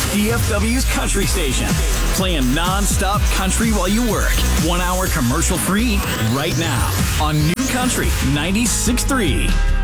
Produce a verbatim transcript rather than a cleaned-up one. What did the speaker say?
D F W's country station. Playing non-stop country while you work. One hour commercial free right now on New Country ninety-six point three.